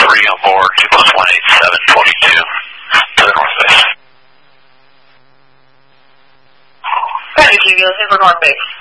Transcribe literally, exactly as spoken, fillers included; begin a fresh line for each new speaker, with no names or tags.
three on board, two plus one eight seven twenty-two to the north base.
Ready, Kilo, Super North Base.